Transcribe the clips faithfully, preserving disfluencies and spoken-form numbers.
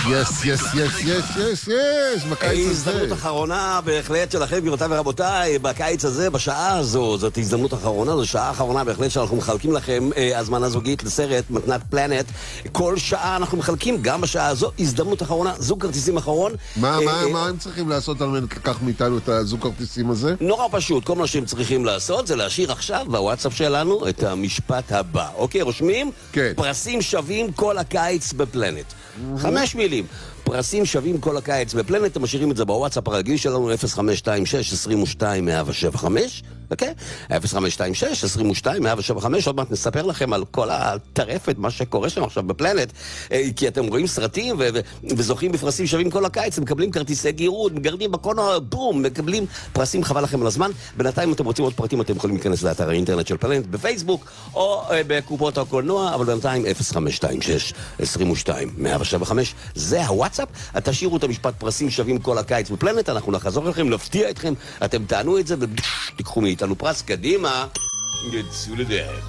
יס, יס, יס, יס, יס, יס, בקיץ הזה. הזדמנות אחרונה בהחלט שלכם, גבירותיי ורבותיי, בקיץ הזה, בשעה הזו, זאת הזדמנות אחרונה, זו שעה אחרונה בהחלט שאנחנו מחלקים לכם הזמנה זוגית לסרט מתנת פלנט. כל שעה אנחנו מחלקים, גם בשעה הזו, הזדמנות אחרונה, זוג כרטיסים אחרון. מה, מה, מה הם צריכים לעשות על מנת לקח מאיתנו את הזוג כרטיסים הזה? נורא פשוט, כל מה שהם צריכים לעשות זה להשאיר עכשיו בוואטסאפ שלנו את המשפט הבא. אוקיי, רושמים? כן. פרסים שווים כל הקיץ בפלנט. חמש מילים. פרסים שווים כל הקיץ בפלנט, אתם משאירים את זה בוואטסאפ הרגיל שלנו, אפס חמש שתיים שש עשרים ושתיים מאה שבע חמש, אוקיי? אפס חמש שתיים שש עשרים ושתיים מאה שבע חמש, עוד מעט נספר לכם על כל הטרפת, מה שקורה שם עכשיו בפלנט, כי אתם רואים סרטים ו- ו- וזוכים בפרסים שווים כל הקיץ, הם מקבלים כרטיסי גירוד, מגרדים בקולנוע, בום, מקבלים פרסים, חבל לכם על הזמן. בינתיים אם אתם רוצים עוד פרטים, אתם יכולים להיכנס לאתר האינטרנט של פלנט בפייסבוק, או בקופות הקולנוע, אבל בינתיים אפס חמש שתיים שש עשרים ושתיים מאה שבע חמש, זה הוואטסאפ. תשאירו את המשפט פרסים שווים כל הקיץ בפלנט, אנחנו נחזור לכם, נפתיע אתכם, אתם תענו את זה ותיקחו מאיתנו פרס, קדימה, יצאו לדרך.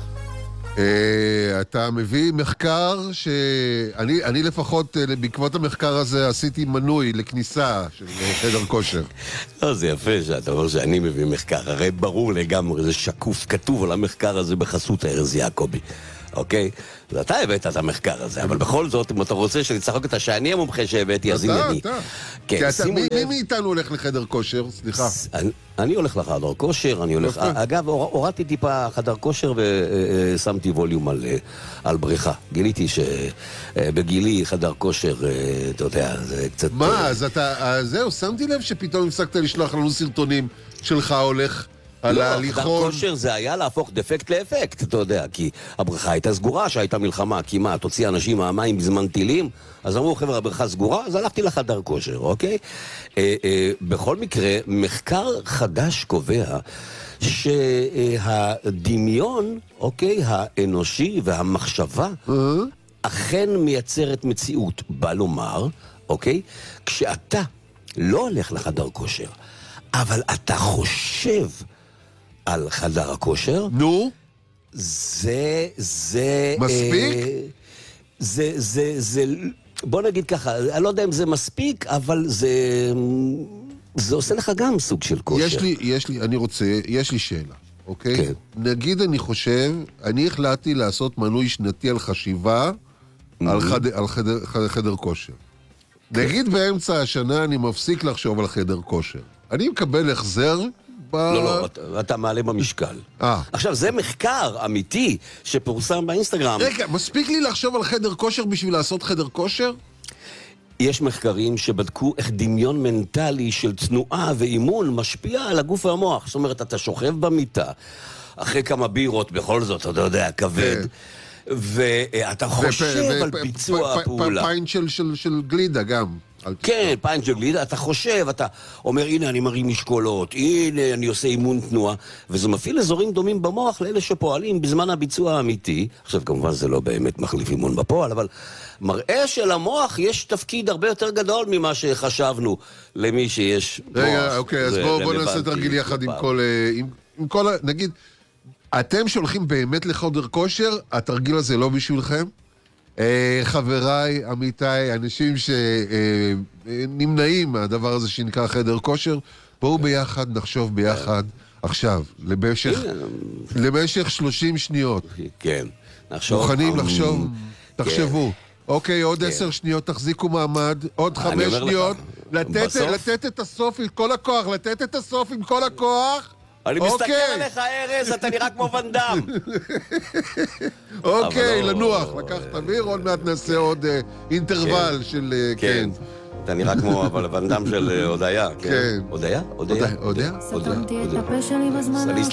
אתה מביא מחקר שאני אני לפחות בעקבות המחקר הזה עשיתי מנוי לכניסה של חדר כושר. לא, זה יפה שאתה אומר שאני מביא מחקר, הרי ברור לגמרי, זה שקוף, כתוב על המחקר הזה בחסות ארז יעקבי. אוקיי? אז אתה הבאת את המחקר הזה, אבל בכל זאת, אם אתה רוצה שנצחוק את שאני המומחה שהבאתי, אז הנה אני. אתה, אתה. מי מאיתנו הולך לחדר כושר? סליחה. אני הולך לחדר כושר, אני הולך... אגב, הורדתי טיפה חדר כושר ושמתי ווליום על בריכה. גיליתי שבגילי חדר כושר, אתה יודע, זה קצת... מה, אז אתה... זהו, שמתי לב שפתאום הפסקת לשלוח לנו סרטונים שלך הולך... לא, חדר כושר זה היה להפוך דפקט לאפקט, אתה יודע, כי הבריכה הייתה סגורה שהייתה מלחמה, כמעט, תוציא אנשים מהמים בזמן טילים, אז אמרו, חבר'ה, הבריכה סגורה, אז הלכתי לחדר כושר, אוקיי? אה, אה, בכל מקרה, מחקר חדש קובע שהדמיון, אוקיי, האנושי והמחשבה, אכן מייצרת מציאות, בא לומר, אוקיי? כשאתה לא הולך לחדר כושר, אבל אתה חושב על חדר הכושר. נו? זה, זה... מספיק? אה, זה, זה, זה... בוא נגיד ככה, אני לא יודע אם זה מספיק, אבל זה... זה עושה לך גם סוג של כושר. יש לי, יש לי, אני רוצה, יש לי שאלה, אוקיי? כן. נגיד אני חושב, אני החלטתי לעשות מנוי שנתי על חשיבה, על חדר, על חדר, חדר, חדר כושר. נגיד באמצע השנה אני מפסיק לחשוב על חדר כושר. אני מקבל החזר ב... לא, לא, אתה, אתה מעלה במשקל. אה. עכשיו, זה מחקר אמיתי שפורסם באינסטגרם. רגע, מספיק לי לחשוב על חדר כושר בשביל לעשות חדר כושר? יש מחקרים שבדקו איך דמיון מנטלי של תנועה ואימון משפיע על הגוף והמוח. זאת אומרת, אתה שוכב במיטה, אחרי כמה בירות, בכל זאת, אתה יודע, כבד, ואתה חושב על ביצוע הפעולה. פיין של גלידה גם. כן, פיין של גלידה, אתה חושב, אתה אומר, הנה אני מרים משקולות, הנה אני עושה אימון תנועה, וזה מפעיל אזורים דומים במוח לאלה שפועלים בזמן הביצוע האמיתי. עכשיו, כמובן זה לא באמת מחליף אימון בפועל, אבל מראה שלמוח יש תפקיד הרבה יותר גדול ממה שחשבנו למי שיש מוח. רגע, אוקיי, אז בואו נעשה תרגיל יחד עם כל, עם כל, נגיד, אתם שהולכים באמת לחדר כושר, התרגיל הזה לא בשבילכם? חבריי, עמיתיי, אנשים שנמנעים מהדבר הזה שנקרא חדר כושר, בואו ביחד, נחשוב ביחד, עכשיו, למשך שלושים שניות. כן, נחשוב. מוכנים לחשוב? תחשבו. אוקיי, עוד עשר שניות, תחזיקו מעמד, עוד חמש שניות, לתת את הסוף עם כל הכוח, לתת את הסוף עם כל הכוח. אני מסתכל עליך, ארז, אתה נראה כמו ונדם. אוקיי, לנוח, לקחת אוויר, עוד מעט נעשה עוד אינטרוול של... כן, אתה נראה כמו ונדם של הודיה. כן. הודיה? הודיה? הודיה? סתמתי את הפה שלי בזמן